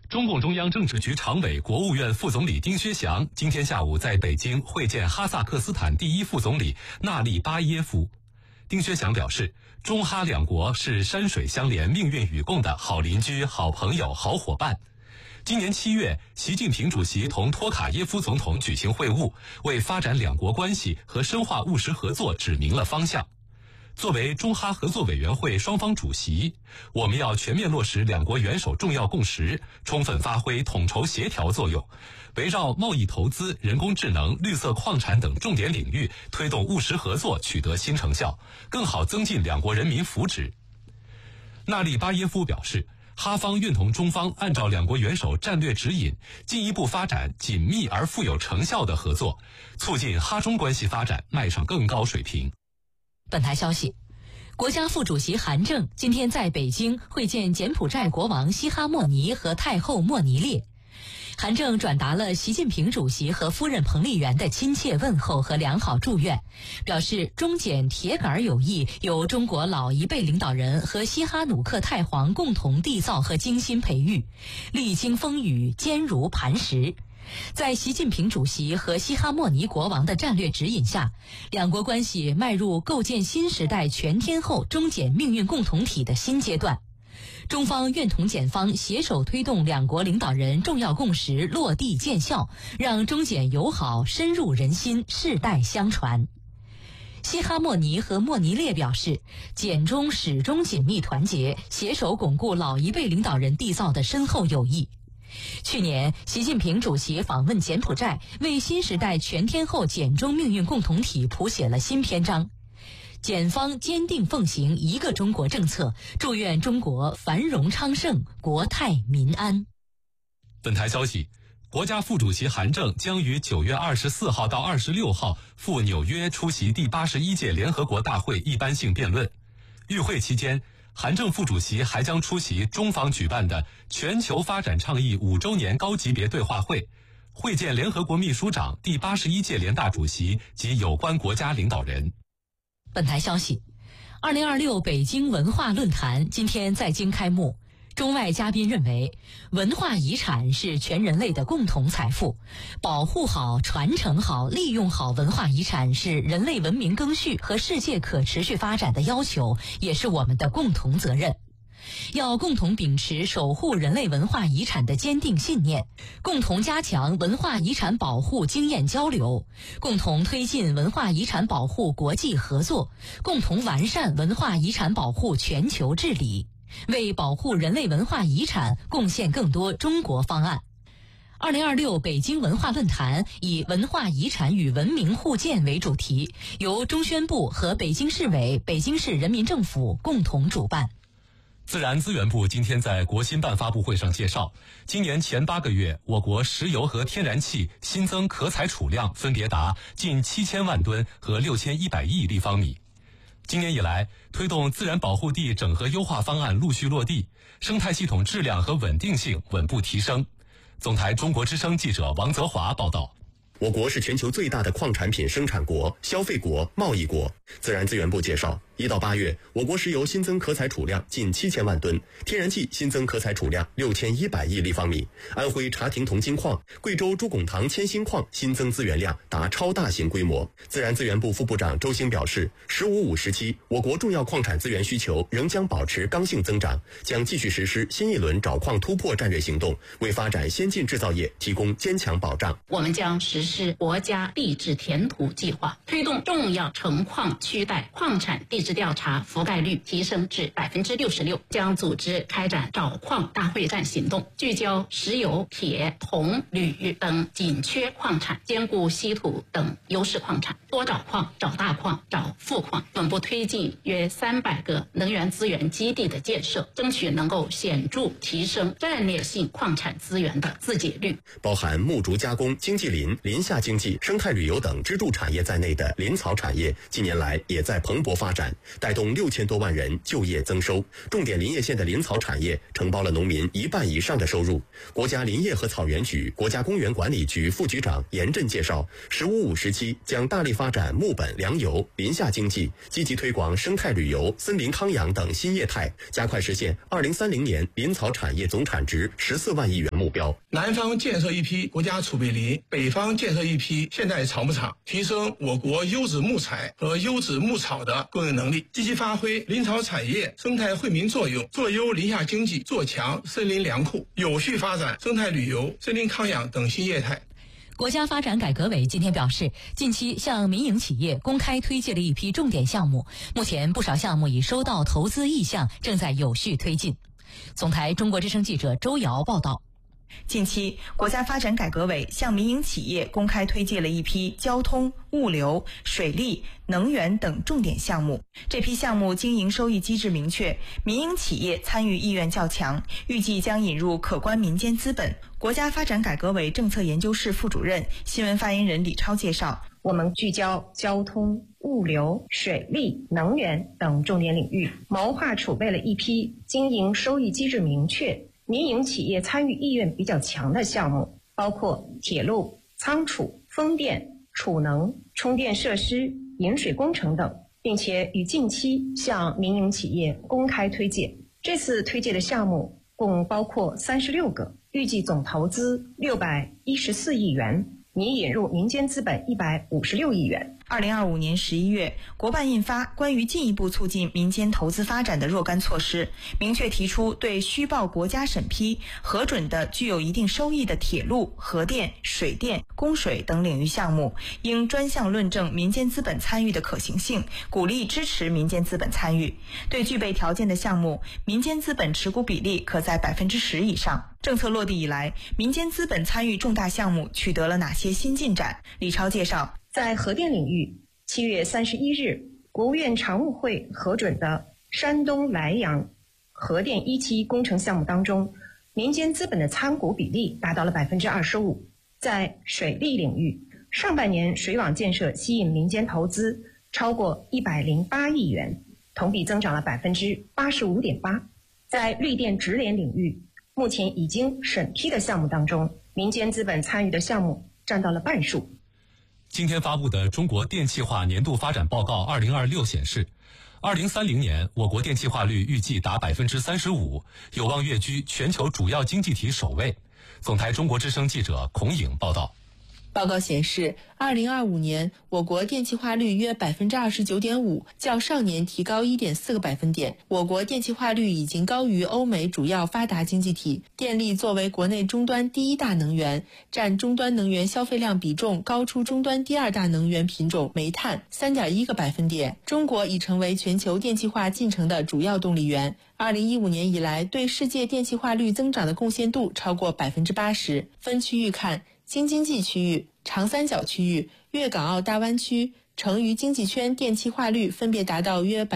中共中央政治局常委、国务院副总理丁薛祥今天下午在北京会见哈萨克斯坦第一副总理纳利巴耶夫。丁薛祥表示，中哈两国是山水相连、命运与共的好邻居、好朋友、好伙伴。今年7月，习近平主席同托卡耶夫总统举行会晤，为发展两国关系和深化务实合作指明了方向。作为中哈合作委员会双方主席，我们要全面落实两国元首重要共识，充分发挥统筹协调作用，围绕贸易投资、人工智能、绿色矿产等重点领域推动务实合作取得新成效，更好增进两国人民福祉。纳利巴耶夫表示，哈方愿同中方按照两国元首战略指引，进一步发展紧密而富有成效的合作，促进哈中关系发展迈上更高水平。 本台消息，国家副主席韩正今天在北京会见柬埔寨国王西哈莫尼和太后莫尼列。韩正转达了习近平主席和夫人彭丽媛的亲切问候和良好祝愿，表示中柬铁杆友谊由中国老一辈领导人和西哈努克太皇共同缔造和精心培育，历经风雨，坚如磐石。在习近平主席和西哈莫尼国王的战略指引下，两国关系迈入构建新时代全天候中柬命运共同体的新阶段。中方愿同柬方携手推动两国领导人重要共识落地见效，让中柬友好深入人心，世代相传。西哈莫尼和莫尼列表示，柬中始终紧密团结，携手巩固老一辈领导人缔造的深厚友谊。去年，习近平主席访问柬埔寨，为新时代全天候柬中命运共同体谱写了新篇章。柬方坚定奉行一个中国政策，祝愿中国繁荣昌盛，国泰民安。 本台消息，国家副主席韩正将于9月24号到26号赴纽约出席第81届联合国大会一般性辩论。与会期间，韩正副主席还将出席中方举办的全球发展倡议5周年高级别对话会，会见联合国秘书长、第81届联大主席及有关国家领导人。 本台消息，2026北京文化论坛今天在京开幕。中外嘉宾认为，文化遗产是全人类的共同财富，保护好、传承好、利用好文化遗产是人类文明更续和世界可持续发展的要求，也是我们的共同责任。要共同秉持守护人类文化遗产的坚定信念，共同加强文化遗产保护经验交流，共同推进文化遗产保护国际合作，共同完善文化遗产保护全球治理，为保护人类文化遗产贡献更多中国方案。2026北京文化论坛以文化遗产与文明互鉴为主题，由中宣部和北京市委、北京市人民政府共同主办。 自然资源部今天在国新办发布会上介绍，今年前8个月，我国石油和天然气新增可采储量分别达近7000万吨和6100亿立方米。今年以来，推动自然保护地整合优化方案陆续落地，生态系统质量和稳定性稳步提升。总台中国之声记者王泽华报道。 我国是全球最大的矿产品生产国、消费国、贸易国。自然资源部介绍，1到8月，我国石油新增可采储量近7000万吨，天然气新增可采储量6100亿立方米。安徽茶亭铜金矿、贵州朱拱塘铅锌矿新增资源量达超大型规模。自然资源部副部长周兴表示，“15-5”时期，我国重要矿产资源需求仍将保持刚性增长，将继续实施新一轮找矿突破战略行动，为发展先进制造业提供坚强保障。 我们将实施国家地质填土计划，推动重要成矿区带矿产地质调查覆盖率提升至66%，将组织开展找矿大会战行动，聚焦石油、铁、铜、铝等紧缺矿产，兼顾稀土等优势矿产，多找矿、找大矿、找富矿，稳步推进约300个能源资源基地的建设，争取能够显著提升战略性矿产资源的自给率。 包含木竹加工、经济林、林林下经济、生态旅游等支柱产业在内的林草产业，近年来也在蓬勃发展，带动6000多万人就业增收。重点林业县的林草产业承包了农民1半以上的收入。国家林业和草原局、国家公园管理局副局长严震介绍，“15+5”时期将大力发展木本、粮油、林下经济，积极推广生态旅游、森林康养等新业态，加快实现2030年林草产业总产值14万亿元目标。 南方建设一批国家储备林，北方建设一批现代草木场，提升我国优质木材和优质牧草的供应能力，积极发挥林草产业生态惠民作用，做优林下经济，做强森林粮库，有序发展生态旅游、森林康养等新业态。 国家发展改革委今天表示，近期向民营企业公开推介了一批重点项目，目前不少项目已收到投资意向，正在有序推进。总台中国之声记者周瑶报道。 近期，国家发展改革委向民营企业公开推介了一批交通、物流、水利、能源等重点项目。这批项目经营收益机制明确，民营企业参与意愿较强，预计将引入可观民间资本。国家发展改革委政策研究室副主任、新闻发言人李超介绍， 我们聚焦交通、物流、水利、能源等重点领域，谋划储备了一批经营收益机制明确、民营企业参与意愿比较强的项目，包括铁路、仓储、风电、储能、充电设施、引水工程等，并且于近期向民营企业公开推介。这次推介的项目共包括36个，预计总投资614亿元，拟引入民间资本156亿元。 2025年11月，国办印发关于进一步促进民间投资发展的若干措施，明确提出对需报国家审批核准的具有一定收益的铁路、核电、水电、供水等领域项目，应专项论证民间资本参与的可行性，鼓励支持民间资本参与。对具备条件的项目，民间资本持股比例可在10%以上。政策落地以来，民间资本参与重大项目取得了哪些新进展？李超介绍， 在核电领域，7月31日，国务院常务会核准的山东莱阳核电1期工程项目当中，民间资本的参股比例达到了25%。在水利领域，上半年水网建设吸引民间投资超过108亿元，同比增长了85.8%。在绿电直联领域，目前已经审批的项目当中，民间资本参与的项目占到了半数。 今天发布的《中国电气化年度发展报告2026》显示，2030年我国电气化率预计达35%，有望跃居全球主要经济体首位。总台中国之声记者孔颖报道。 报告显示，2025年我国电气化率约29.5%，较上年提高1.4个百分点。我国电气化率已经高于欧美主要发达经济体。电力作为国内终端第一大能源，占终端能源消费量比重高出终端第二大能源品种煤炭3.1个百分点。中国已成为全球电气化进程的主要动力源。2015年以来，对世界电气化率增长的贡献度超过80%。分区域看，京津冀区域、长三角区域、粤港澳大湾区、成渝经济圈电气化率分别达到约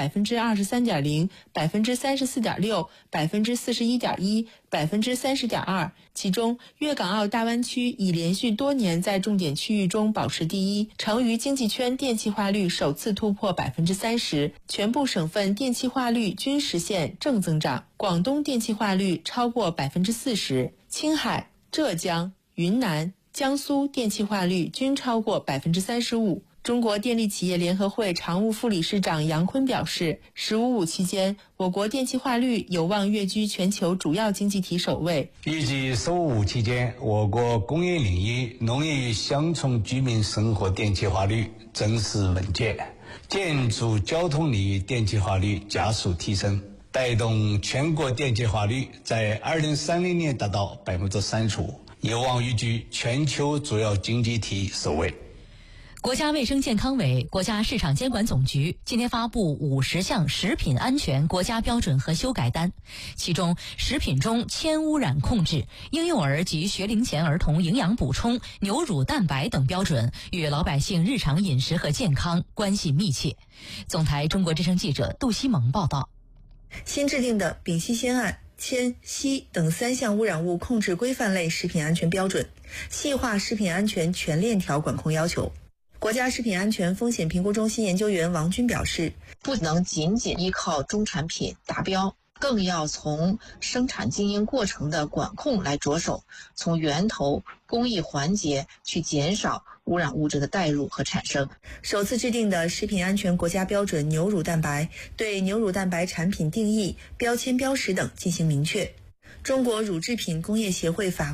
23.0%、34.6%、41.1%、30.2%。其中，粤港澳大湾区已连续多年在重点区域中保持第一，成渝经济圈电气化率首次突破30%，全部省份电气化率均实现正增长。广东电气化率超过40%，青海、浙江、云南、江苏电气化率均超过35%。中国电力企业联合会常务副理事长杨坤表示，“15+5”期间，我国电气化率有望跃居全球主要经济体首位。 预计“15+5”期间，我国工业领域、农业与乡村居民生活电气化率增势稳健，建筑交通领域电气化率加速提升，带动全国电气化率在2030年达到35%，有望跃居全球主要经济体首位。 国家卫生健康委、国家市场监管总局今天发布50项食品安全国家标准和修改单，其中食品中铅污染控制、婴幼儿及学龄前儿童营养补充、牛乳蛋白等标准与老百姓日常饮食和健康关系密切。总台中国之声记者杜西萌报道。 新制定的丙烯酰胺铅、锡等3项污染物控制规范类食品安全标准，细化食品安全全链条管控要求。国家食品安全风险评估中心研究员王军表示， 不能仅仅依靠中产品达标，更要从生产经营过程的管控来着手，从源头工艺环节去减少污染物质的带入和产生。 首次制定的食品安全国家标准牛乳蛋白对牛乳蛋白产品定义、标签标识等进行明确。中国乳制品工业协会法